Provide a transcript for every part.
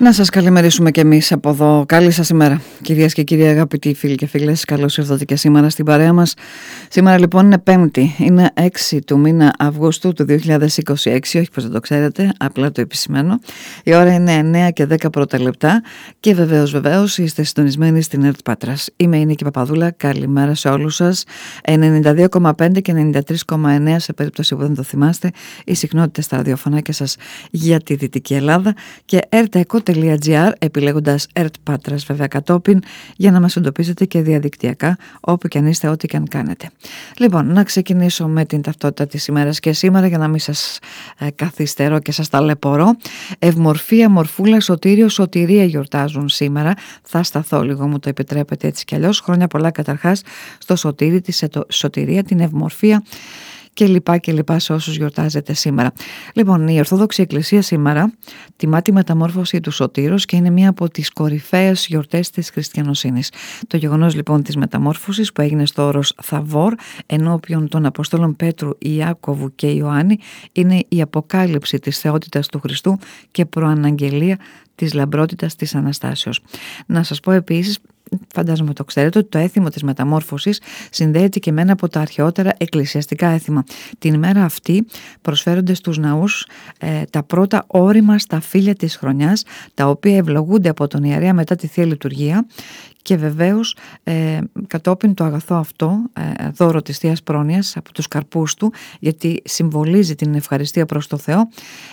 Να σας καλημερίσουμε και εμείς από εδώ. Καλή σας ημέρα, κυρίες και κύριοι, αγαπητοί φίλοι και φίλες. Καλώς ήρθατε και σήμερα στην παρέα μας. Σήμερα λοιπόν είναι Πέμπτη, είναι 6 του μήνα Αυγούστου του 2026. Όχι πως δεν το ξέρετε, απλά το επισημαίνω. Η ώρα είναι 9 και 10 πρώτα λεπτά και βεβαίως είστε συντονισμένοι στην ΕΡΤ Πάτρας. Είμαι η Νίκη Παπαδούλα. Καλημέρα σε όλους σας. 92,5 και 93,9 σε περίπτωση που δεν το θυμάστε, οι συχνότητες στα ραδιοφωνάκια σας για τη Δυτική Ελλάδα και rtco.gr επιλέγοντας ΕΡΤ Πάτρας βέβαια κατόπιν για να μας εντοπίζετε και διαδικτυακά όπου και αν είστε, ό,τι και αν κάνετε. Λοιπόν, να ξεκινήσω με την ταυτότητα της ημέρας και σήμερα για να μην σας καθυστερώ και σας ταλαιπωρώ. Ευμορφία, Μορφούλα, Σωτήριο, Σωτηρία γιορτάζουν σήμερα. Θα σταθώ λίγο, μου το επιτρέπετε έτσι κι αλλιώς. Χρόνια πολλά καταρχάς στο Σωτήρι, τη Σωτηρία, την Ευμορφία και λοιπά σε όσους γιορτάζετε σήμερα. Λοιπόν, η Ορθόδοξη Εκκλησία σήμερα τιμά τη μεταμόρφωση του Σωτήρος και είναι μία από τις κορυφαίες γιορτές της χριστιανοσύνης. Το γεγονός λοιπόν της μεταμόρφωσης που έγινε στο όρος Θαβόρ ενώπιον των Αποστόλων Πέτρου, Ιάκωβου και Ιωάννη είναι η αποκάλυψη της θεότητας του Χριστού και προαναγγελία της λαμπρότητας της Αναστάσεως. Να σας πω επίσης, φαντάζομαι το ξέρετε, ότι το έθιμο της μεταμόρφωσης συνδέεται και με ένα από τα αρχαιότερα εκκλησιαστικά έθιμα. Την ημέρα αυτή προσφέρονται στους ναούς τα πρώτα ώριμα σταφύλια της χρονιάς, τα οποία ευλογούνται από τον ιερέα μετά τη Θεία Λειτουργία και βεβαίως κατόπιν το αγαθό αυτό, δώρο της Θείας Πρόνοιας από τους καρπούς του, γιατί συμβολίζει την ευχαριστία προς το Θεό,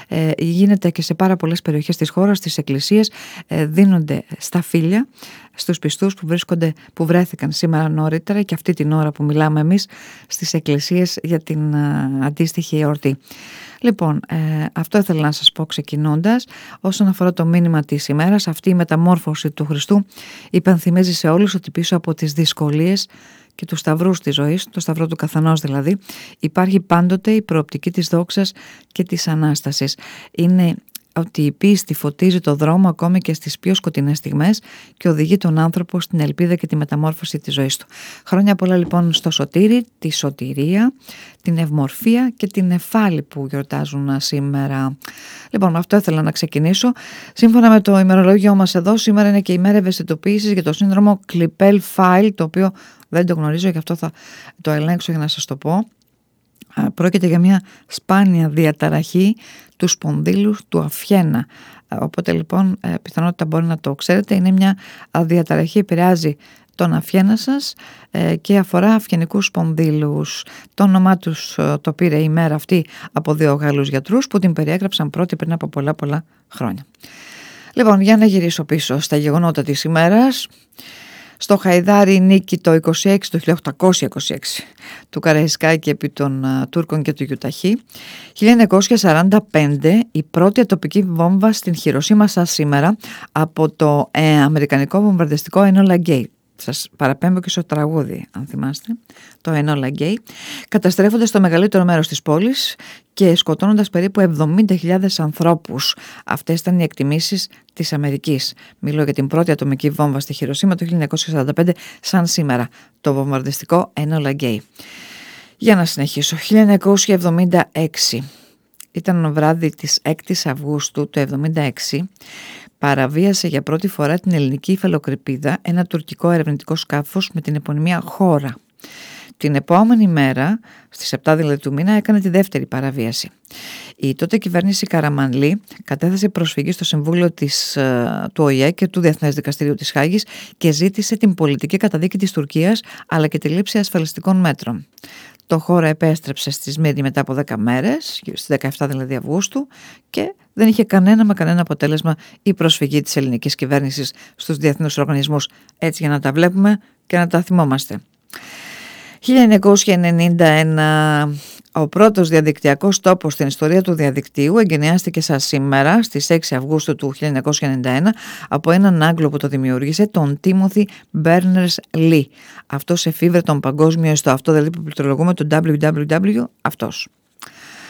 γίνεται και σε πάρα πολλές περιοχές της χώρας, στις εκκλησίες δίνονται σταφύλια στους πιστούς που βρέθηκαν σήμερα νωρίτερα και αυτή την ώρα που μιλάμε εμείς στις εκκλησίες για την αντίστοιχη εορτή. Λοιπόν, αυτό ήθελα να σας πω ξεκινώντας. Όσον αφορά το μήνυμα της ημέρας, αυτή η μεταμόρφωση του Χριστού υπενθυμίζει σε όλους ότι πίσω από τις δυσκολίες και τους σταυρούς της ζωής, το σταυρό του καθενός δηλαδή, υπάρχει πάντοτε η προοπτική της δόξας και της Ανάστασης. Είναι ότι η πίστη φωτίζει το δρόμο ακόμη και στις πιο σκοτεινές στιγμές και οδηγεί τον άνθρωπο στην ελπίδα και τη μεταμόρφωση της ζωής του. Χρόνια πολλά λοιπόν στο Σωτήρι, τη Σωτηρία, την Ευμορφία και την Εφάλη που γιορτάζουν σήμερα. Λοιπόν, με αυτό ήθελα να ξεκινήσω. Σύμφωνα με το ημερολόγιο μας εδώ, σήμερα είναι και η ημέρα ευαισθητοποίησης για το σύνδρομο Klippel-Feil, το οποίο δεν το γνωρίζω, γι' αυτό θα το ελέγξω για να σας το πω. Πρόκειται για μια σπάνια διαταραχή του σπονδύλου του αφιένα. Οπότε λοιπόν πιθανότητα μπορεί να το ξέρετε, είναι μια διαταραχή, επηρεάζει τον αφιένα σας και αφορά αφιενικούς σπονδύλους. Το όνομά τους το πήρε η μέρα αυτή από δύο Γάλλους γιατρούς που την περιέγραψαν πρώτοι πριν από πολλά χρόνια. Λοιπόν, για να γυρίσω πίσω στα γεγονότα της ημέρας. Στο Χαϊδάρι νίκη το 1826 του Καραϊσκάκη επί των Τούρκων και του Ιουταχή. 1945 η πρώτη ατοπική βόμβα στην Χιροσίμα σαν σήμερα από το αμερικανικό βομβαρδιστικό Enola Gay. Σας παραπέμπω και στο τραγούδι, αν θυμάστε, το Enola Gay, καταστρέφοντας το μεγαλύτερο μέρος της πόλης και σκοτώνοντας περίπου 70.000 ανθρώπους. Αυτές ήταν οι εκτιμήσεις της Αμερικής. Μιλώ για την πρώτη ατομική βόμβα στη Χιροσίμα το 1945 σαν σήμερα, το βομβαρδιστικό Enola Gay. Για να συνεχίσω, 1976 ήταν ο βράδυ της 6ης Αυγούστου του 1976, παραβίασε για πρώτη φορά την ελληνική υφαλοκρηπίδα ένα τουρκικό ερευνητικό σκάφος με την επωνυμία Χώρα. Την επόμενη μέρα, στις 7 δηλαδή του μήνα, έκανε τη δεύτερη παραβίαση. Η τότε κυβέρνηση Καραμανλή κατέθεσε προσφυγή στο Συμβούλιο του ΟΗΕ και του Διεθνές Δικαστηρίου της Χάγης και ζήτησε την πολιτική καταδίκη της Τουρκίας αλλά και τη λήψη ασφαλιστικών μέτρων. Το Χώρα επέστρεψε στη Σμύρνη μετά από 10 μέρες, στις 17 δηλαδή Αυγούστου, και δεν είχε κανένα αποτέλεσμα η προσφυγή της ελληνικής κυβέρνησης στους διεθνούς οργανισμούς. Έτσι για να τα βλέπουμε και να τα θυμόμαστε. 1991 ο πρώτος διαδικτυακός τόπος στην ιστορία του διαδικτύου εγκαινιάστηκε σαν σήμερα στις 6 Αυγούστου του 1991 από έναν Άγγλο που το δημιούργησε, τον Timothy Berners-Lee. Αυτός εφήβρε τον παγκόσμιο ιστό, αυτό δηλαδή που πληκτρολογούμε, το www, αυτός.